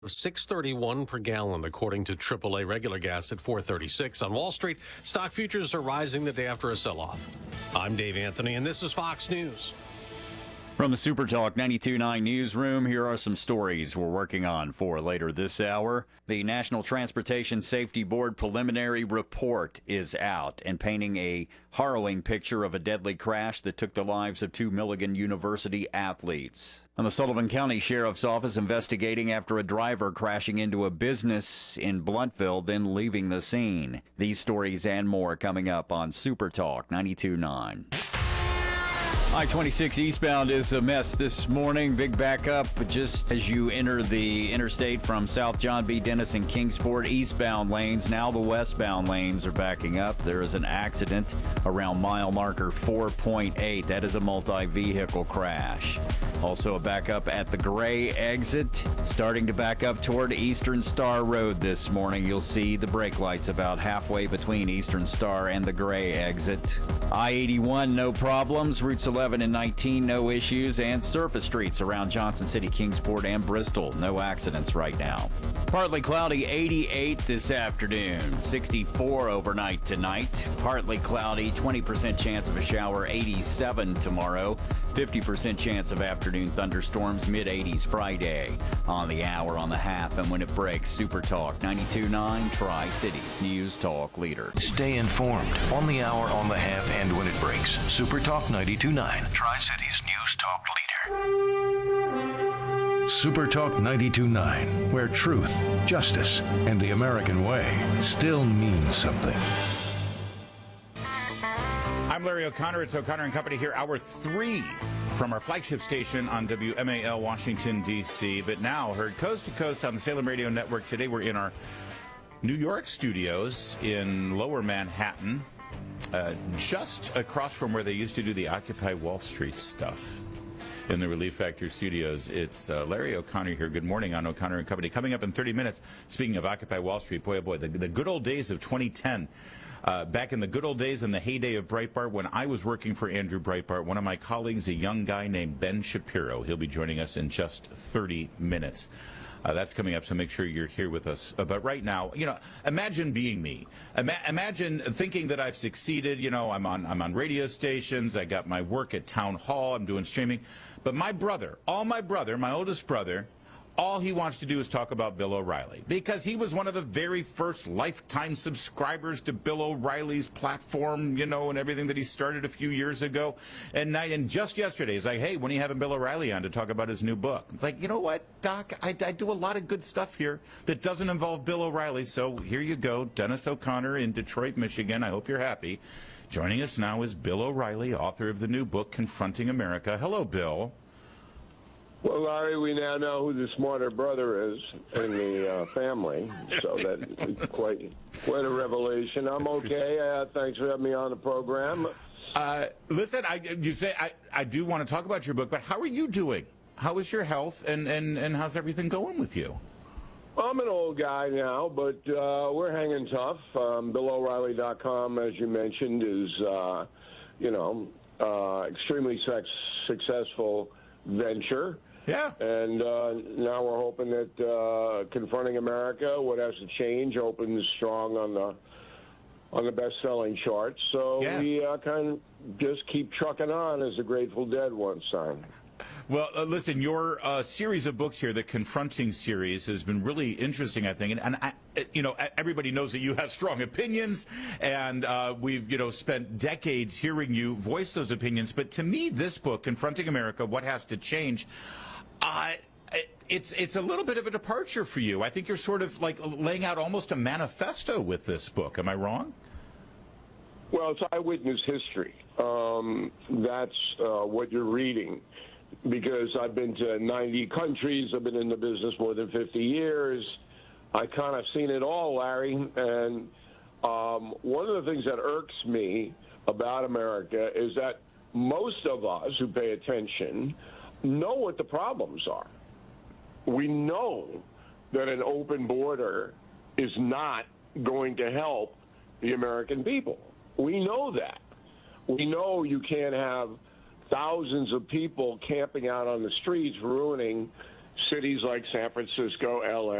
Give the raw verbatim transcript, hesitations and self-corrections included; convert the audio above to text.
six thirty-one per gallon, according to triple A regular gas at four thirty-six. On Wall Street, stock futures are rising the day after a sell-off. I'm Dave Anthony, and this is Fox News. From the Super Talk ninety-two point nine newsroom, here are some stories we're working on for later this hour. The National Transportation Safety Board preliminary report is out and painting a harrowing picture of a deadly crash that took the lives of two Milligan University athletes. And the Sullivan County Sheriff's Office investigating after a driver crashing into a business in Blountville, then leaving the scene. These stories and more coming up on Super Talk ninety-two point nine. I twenty-six eastbound is a mess this morning. Big backup just as you enter the interstate from South John B. Dennis and Kingsport eastbound lanes. Now the westbound lanes are backing up. There is an accident around mile marker four point eight. That is a multi-vehicle crash. Also a backup at the Gray exit. Starting to back up toward Eastern Star Road this morning. You'll see the brake lights about halfway between Eastern Star and the Gray exit. I eighty-one, no problems. Routes eleven and nineteen, no issues. And surface streets around Johnson City, Kingsport, and Bristol. No accidents right now. Partly cloudy, eighty-eight this afternoon. sixty-four overnight tonight. Partly cloudy, twenty percent chance of a shower, eighty-seven tomorrow. fifty percent chance of afternoon thunderstorms, mid-eighties Friday. On the hour, on the half, and when it breaks, Super Talk ninety-two point nine, Tri-Cities News Talk leader. Stay informed on the hour, on the half, and when it breaks. Super Talk ninety-two point nine, Tri-Cities News Talk leader. Super Talk ninety-two point nine, where truth, justice, and the American way still mean something. I'm Larry O'Connor. It's O'Connor and Company here, hour three from our flagship station on W M A L Washington, D C, but now heard coast to coast on the Salem Radio Network. Today we're in our New York studios in Lower Manhattan, uh, just across from where they used to do the Occupy Wall Street stuff. In the Relief Factor studios, it's uh, Larry O'Connor here. Good morning on O'Connor and Company. Coming up in thirty minutes, speaking of Occupy Wall Street, boy, oh boy, the, the good old days of twenty ten. Uh, back in the good old days in the heyday of Breitbart, when I was working for Andrew Breitbart, one of my colleagues, a young guy named Ben Shapiro, he'll be joining us in just thirty minutes. Uh, that's coming up, so make sure you're here with us. Uh, but right now, you know, imagine being me. Ima- imagine thinking that I've succeeded. You know, I'm on I'm on radio stations. I got my work at Town Hall. I'm doing streaming. But my brother, all my brother, my oldest brother, all he wants to do is talk about Bill O'Reilly, because he was one of the very first lifetime subscribers to Bill O'Reilly's platform, you know, and everything that he started a few years ago. And, I, and just yesterday, he's like, hey, when are you having Bill O'Reilly on to talk about his new book? It's like, you know what, Doc, I, I do a lot of good stuff here that doesn't involve Bill O'Reilly. So here you go, Dennis O'Connor in Detroit, Michigan. I hope you're happy. Joining us now is Bill O'Reilly, author of the new book, Confronting America. Hello, Bill. Well, Larry, we now know who the smarter brother is in the uh, family, so that's quite quite a revelation. I'm okay. Uh, thanks for having me on the program. Uh, listen, I, you say I, I do want to talk about your book, but how are you doing? How is your health, and, and, and how's everything going with you? I'm an old guy now, but uh, we're hanging tough. Um, Bill O'Reilly dot com, as you mentioned, is, uh, you know, uh, extremely sex- successful venture. Yeah. And uh, now we're hoping that uh, Confronting America, What Has to Change, opens strong on the on the best-selling charts. So yeah. we uh, kind of just keep trucking on, as the Grateful Dead once sang. Well, uh, listen, your uh, series of books here, the Confronting series, has been really interesting, I think. And, and I, you know, everybody knows that you have strong opinions, and uh, we've, you know, spent decades hearing you voice those opinions. But to me, this book, Confronting America, What Has to Change, uh, it's it's a little bit of a departure for you. I think you're sort of like laying out almost a manifesto with this book. Am I wrong? Well, it's eyewitness history. Um, that's uh, what you're reading. Because I've been to ninety countries, I've been in the business more than fifty years. I kind of seen it all, Larry. And um, one of the things that irks me about America is that most of us who pay attention know what the problems are. We know that an open border is not going to help the American people. We know that. We know you can't have thousands of people camping out on the streets, ruining cities like San Francisco, L A,